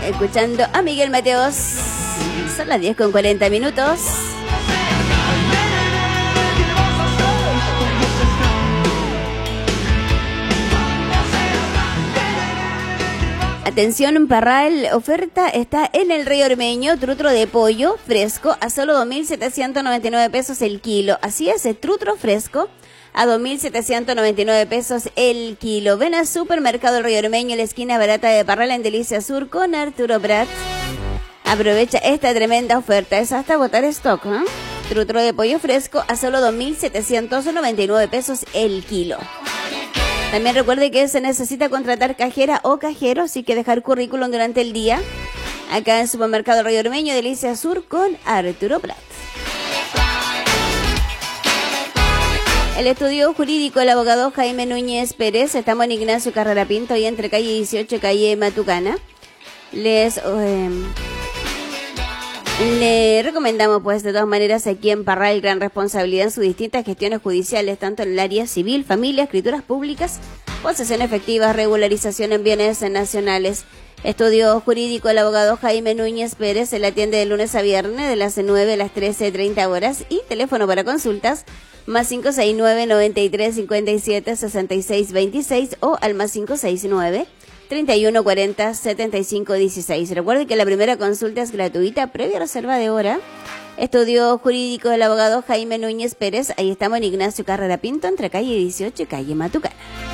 escuchando a Miguel Mateos. Son las 10:40. Atención, Parral, oferta está en el Río Ormeño, trutro de pollo fresco a solo 2.799 pesos el kilo. Así es, el trutro fresco a 2.799 pesos el kilo. Ven a Supermercado El Río Ormeño, en la esquina barata de Parral, en Delicia Sur, con Arturo Prat. Aprovecha esta tremenda oferta, es hasta agotar stock, ¿eh? Trutro de pollo fresco a solo 2.799 pesos el kilo. También recuerde que se necesita contratar cajera o cajero, así que dejar currículum durante el día. Acá en Supermercado Río Ormeño, Delicia Sur, con Arturo Prat. El estudio jurídico del abogado Jaime Núñez Pérez. Estamos en Ignacio Carrera Pinto y entre calle 18 y calle Matucana. Le recomendamos, pues, de todas maneras, aquí en Parral, gran responsabilidad en sus distintas gestiones judiciales, tanto en el área civil, familia, escrituras públicas, posesión efectiva, regularización en bienes nacionales. Estudio jurídico del abogado Jaime Núñez Pérez. Se le atiende de lunes a viernes de las 9 a las 13:30 horas y teléfono para consultas más 569 93 57 66 26 o al más 569 31 40 75 16. Recuerde que la primera consulta es gratuita, previa reserva de hora. Estudio jurídico del abogado Jaime Núñez Pérez. Ahí estamos en Ignacio Carrera Pinto, entre calle 18 y calle Matucana.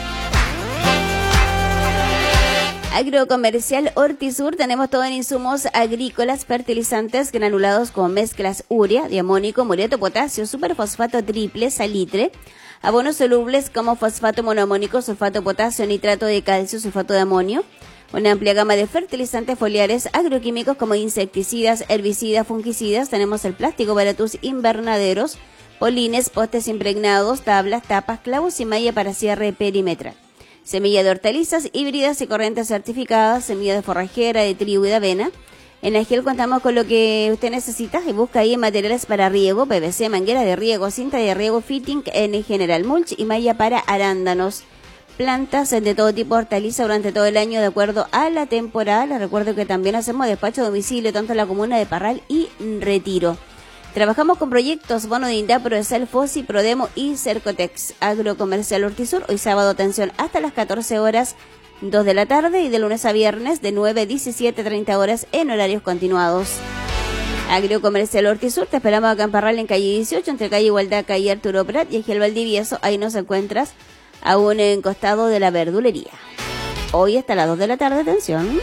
Agrocomercial Hortisur. Tenemos todo en insumos agrícolas, fertilizantes, granulados con mezclas urea, diamónico, mureto, potasio, superfosfato triple, salitre, abonos solubles como fosfato monoamónico, sulfato potasio, nitrato de calcio, sulfato de amonio. Una amplia gama de fertilizantes foliares, agroquímicos como insecticidas, herbicidas, fungicidas. Tenemos el plástico para tus invernaderos, polines, postes impregnados, tablas, tapas, clavos y malla para cierre perimetral. Semilla de hortalizas híbridas y corrientes certificadas, semilla de forrajera, de trigo y de avena. En Agel contamos con lo que usted necesita y busca ahí materiales para riego, PVC, manguera de riego, cinta de riego, fitting en general, mulch y malla para arándanos. Plantas de todo tipo de hortaliza durante todo el año de acuerdo a la temporada. Les recuerdo que también hacemos despacho a domicilio tanto en la comuna de Parral y Retiro. Trabajamos con proyectos bono de INDAP, Proesal, FOSI, Prodemo y Cercotex. Agrocomercial Hortisur, hoy sábado, atención, hasta las 14 horas, 2 de la tarde y de lunes a viernes de 9 a 17:30 horas en horarios continuados. Agrocomercial Hortisur, te esperamos acá en Parral, en calle 18, entre calle Igualdad, calle Arturo Prat y Ejiel Valdivieso. Ahí nos encuentras a un encostado de la verdulería. Hoy hasta las 2 de la tarde, atención.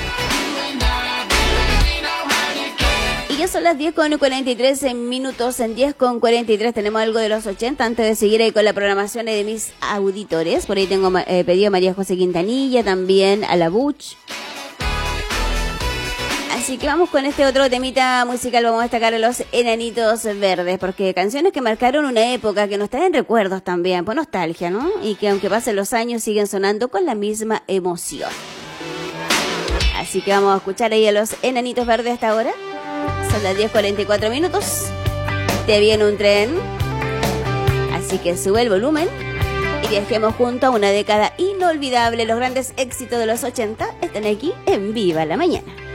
Ya son las 10:43 en 10:43 tenemos algo de los 80. Antes de seguir ahí con la programación de mis auditores, por ahí tengo pedido a María José Quintanilla, también a la Buch. Así que vamos con este otro temita musical. Vamos a destacar a los Enanitos Verdes, porque canciones que marcaron una época, que nos traen recuerdos también, por nostalgia, ¿no? Y que aunque pasen los años siguen sonando con la misma emoción. Así que vamos a escuchar ahí a los Enanitos Verdes hasta ahora. Son las 10:44. Te viene un tren. Así que sube el volumen y viajemos junto a una década inolvidable. Los grandes éxitos de los 80 están aquí en Viva la Mañana.